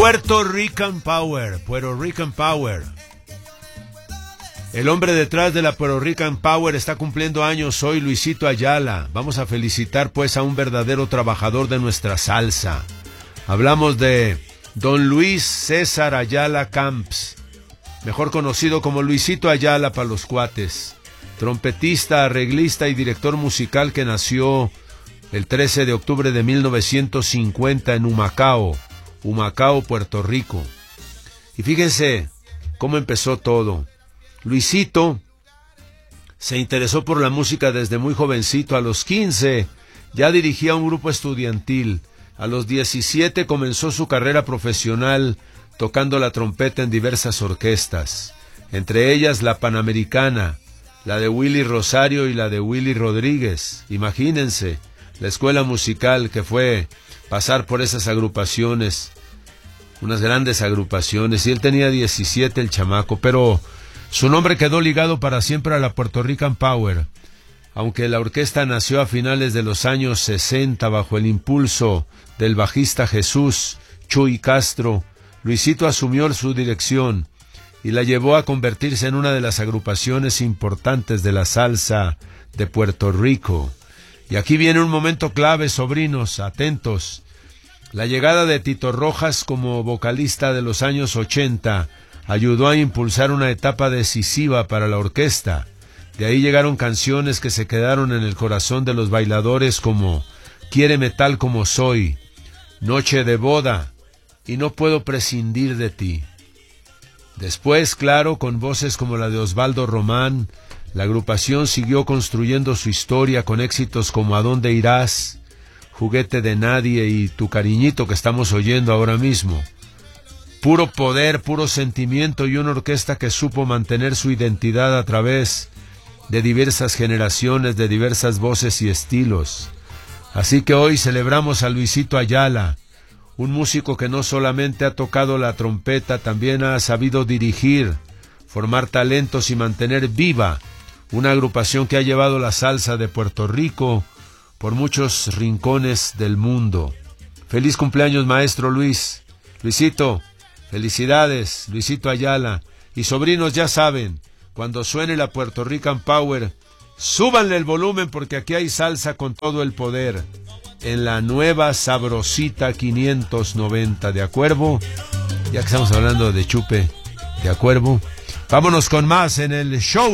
Puerto Rican Power, Puerto Rican Power. El hombre detrás de la Puerto Rican Power está cumpliendo años hoy, Luisito Ayala. Vamos a felicitar pues a un verdadero trabajador de nuestra salsa. Hablamos de don Luis César Ayala Camps, mejor conocido como Luisito Ayala para los cuates. Trompetista, arreglista y director musical que nació el 13 de octubre de 1950 en Humacao, Puerto Rico. Y fíjense cómo empezó todo. Luisito se interesó por la música desde muy jovencito. A los 15 ya dirigía un grupo estudiantil. A los 17 comenzó su carrera profesional tocando la trompeta en diversas orquestas, entre ellas la Panamericana, la de Willy Rosario y la de Willy Rodríguez. Imagínense la escuela musical que fue pasar por esas agrupaciones, unas grandes agrupaciones, y él tenía 17, el chamaco, pero su nombre quedó ligado para siempre a la Puerto Rican Power. Aunque la orquesta nació a finales de los años 60 bajo el impulso del bajista Jesús Chuy Castro, Luisito asumió su dirección y la llevó a convertirse en una de las agrupaciones importantes de la salsa de Puerto Rico. Y aquí viene un momento clave, sobrinos, atentos. La llegada de Tito Rojas como vocalista de los años 80 ayudó a impulsar una etapa decisiva para la orquesta. De ahí llegaron canciones que se quedaron en el corazón de los bailadores como Quiéreme tal como soy, Noche de boda y No puedo prescindir de ti. Después, claro, con voces como la de Osvaldo Román, la agrupación siguió construyendo su historia con éxitos como ¿A dónde irás?, Juguete de nadie y Tu cariñito que estamos oyendo ahora mismo. Puro poder, puro sentimiento y una orquesta que supo mantener su identidad a través de diversas generaciones, de diversas voces y estilos. Así que hoy celebramos a Luisito Ayala, un músico que no solamente ha tocado la trompeta, también ha sabido dirigir, formar talentos y mantener viva una agrupación que ha llevado la salsa de Puerto Rico por muchos rincones del mundo. Feliz cumpleaños, maestro Luis. Luisito, felicidades, Luisito Ayala. Y sobrinos, ya saben, cuando suene la Puerto Rican Power, súbanle el volumen porque aquí hay salsa con todo el poder. En la nueva sabrosita 590 de Acuervo, ya que estamos hablando de chupe de Acuervo, vámonos con más en el show